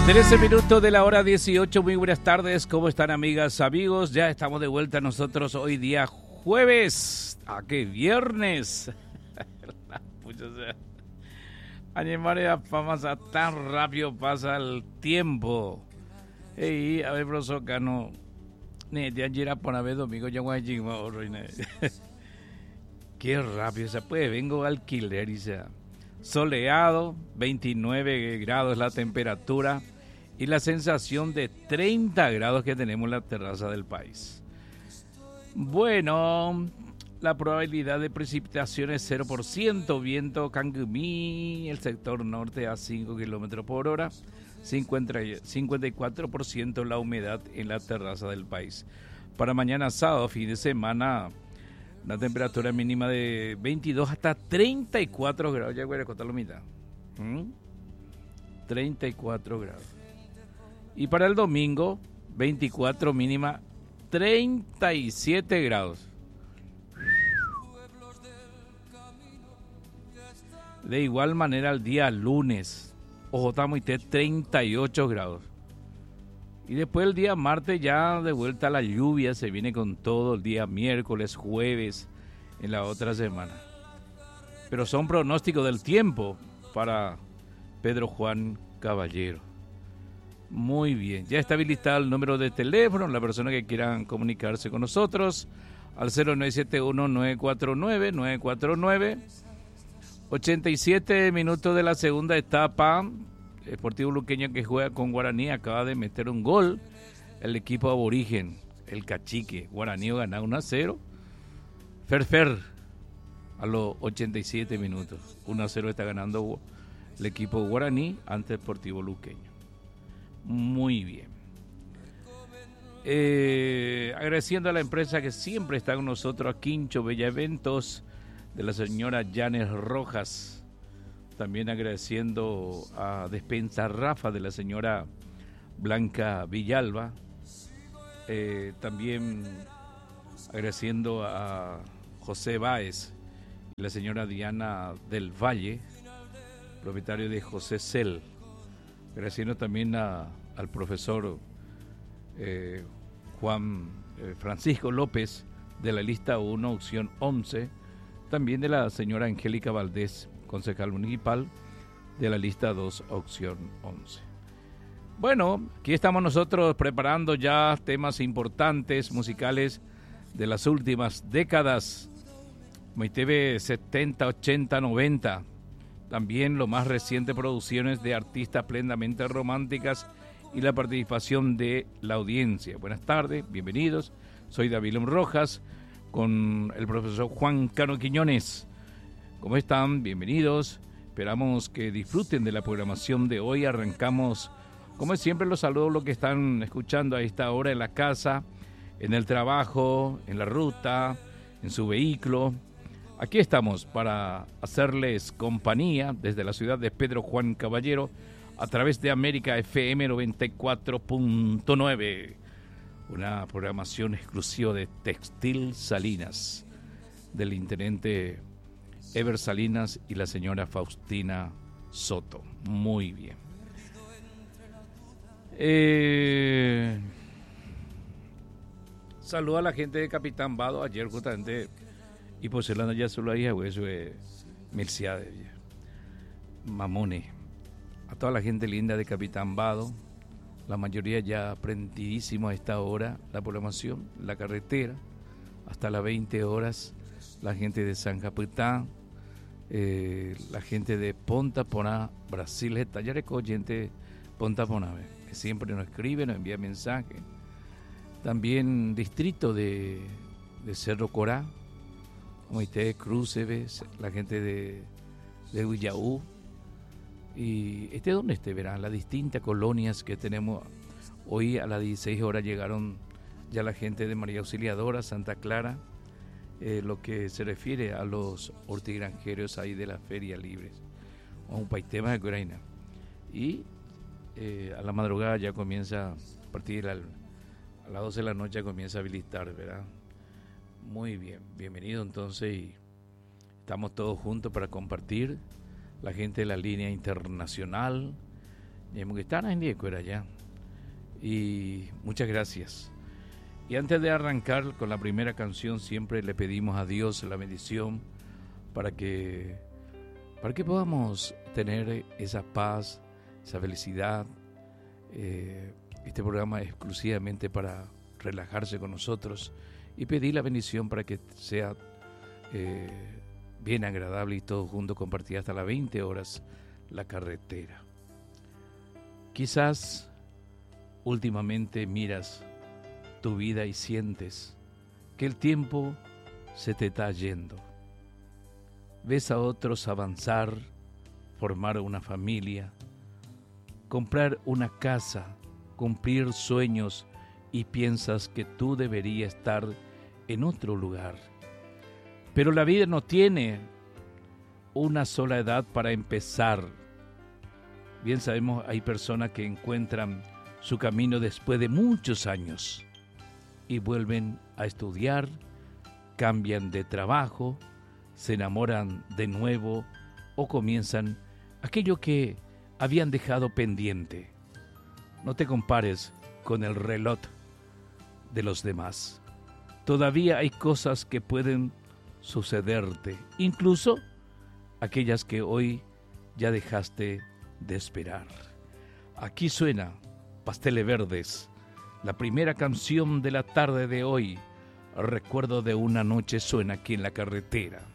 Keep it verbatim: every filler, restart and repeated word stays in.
trece minutos de la hora dieciocho, muy buenas tardes, ¿cómo están amigas, amigos? Ya estamos de vuelta nosotros hoy día jueves, ¿a qué viernes? Pucha, o sea, Añemare pasa tan rápido, pasa el tiempo. Ey, a ver, profesor, no, ne, ya gira por haber domingo, ya voy a llegar, qué rápido, se puede, vengo a alquiler y sea soleado, veintinueve grados la temperatura y la sensación de treinta grados que tenemos en la terraza del país. Bueno, la probabilidad de precipitación es cero por ciento, viento Cangumí, el sector norte a cinco kilómetros por hora, cincuenta y cuatro por ciento la humedad en la terraza del país. Para mañana sábado, fin de semana, una temperatura mínima de veintidós hasta treinta y cuatro grados. Ya voy a contar la mitad. ¿Mm? treinta y cuatro grados. Y para el domingo, veinticuatro mínima, treinta y siete grados. De igual manera el día lunes, Ojotamoité, treinta y ocho grados. Y después el día martes ya de vuelta a la lluvia, se viene con todo el día miércoles, jueves, en la otra semana. Pero son pronósticos del tiempo para Pedro Juan Caballero. Muy bien, ya está habilitado el número de teléfono, la persona que quieran comunicarse con nosotros, al cero nueve siete uno, nueve cuatro nueve, nueve cuatro nueve. ochenta y siete minutos de la segunda etapa. Sportivo Luqueño que juega con Guaraní acaba de meter un gol. El equipo aborigen, el Cachique. Guaraní gana uno a cero. Ferfer a los ochenta y siete minutos. uno a cero está ganando el equipo Guaraní ante Sportivo Luqueño. Muy bien. Eh, agradeciendo a la empresa que siempre está con nosotros, a Quincho Bella Eventos, de la señora Janes Rojas. También agradeciendo a Despensa Rafa de la señora Blanca Villalba. Eh, también agradeciendo a José Báez y la señora Diana del Valle, propietario de José Cel. Agradeciendo también a, al profesor eh, Juan eh, Francisco López de la lista uno, opción once. También de la señora Angélica Valdés, concejal municipal, de la lista dos, opción once. Bueno, aquí estamos nosotros preparando ya temas importantes, musicales de las últimas décadas, como I T V setenta, ochenta, noventa. También lo más reciente, producciones de artistas plenamente románticas y la participación de la audiencia. Buenas tardes, bienvenidos. Soy David Rojas con el profesor Juan Cano Quiñones. ¿Cómo están? Bienvenidos. Esperamos que disfruten de la programación de hoy. Arrancamos, como siempre, los saludos a los que están escuchando a esta hora en la casa, en el trabajo, en la ruta, en su vehículo. Aquí estamos para hacerles compañía desde la ciudad de Pedro Juan Caballero a través de América F M noventa y cuatro punto nueve. Una programación exclusiva de Textil Salinas, del intendente Ever Salinas y la señora Faustina Soto. Muy bien. Eh, saludo a la gente de Capitán Vado. Ayer justamente, y por ser ya solo ahí, eso es Merciades, Mamone. A toda la gente linda de Capitán Vado. La mayoría ya aprendidísimo a esta hora, la programación, la carretera, hasta las veinte horas, la gente de San Capitán, eh, la gente de Ponta Poná, Brasil, está ya gente Ponta Poná, que siempre nos escribe, nos envía mensajes. También distrito de, de Cerro Corá, Moité, Cruces, la gente de, de Villaú. Y este donde esté, verán, las distintas colonias que tenemos. Hoy a las dieciséis horas llegaron ya la gente de María Auxiliadora, Santa Clara, eh, lo que se refiere a los hortigranjeros ahí de la Feria Libre, o un paitema de Coraina. Y eh, a la madrugada ya comienza, a partir de la, a las doce de la noche comienza a habilitar, ¿verdad? Muy bien, bienvenido entonces, y estamos todos juntos para compartir. La gente de la línea internacional, Tenemos que estar en Diego ya. Y muchas gracias. Y antes de arrancar con la primera canción, siempre le pedimos a Dios la bendición para que, para que podamos tener esa paz, esa felicidad. Eh, este programa es exclusivamente para relajarse con nosotros y pedir la bendición para que sea eh, bien agradable y todos juntos compartir hasta las veinte horas la carretera. Quizás últimamente miras tu vida y sientes que el tiempo se te está yendo. Ves a otros avanzar, formar una familia, comprar una casa, cumplir sueños y piensas que tú deberías estar en otro lugar. Pero la vida no tiene una sola edad para empezar. Bien sabemos, hay personas que encuentran su camino después de muchos años y vuelven a estudiar, cambian de trabajo, se enamoran de nuevo o comienzan aquello que habían dejado pendiente. No te compares con el reloj de los demás. Todavía hay cosas que pueden sucederte, incluso aquellas que hoy ya dejaste de esperar. Aquí suena Pasteles Verdes, la primera canción de la tarde de hoy. Recuerdo de una noche suena aquí en la carretera.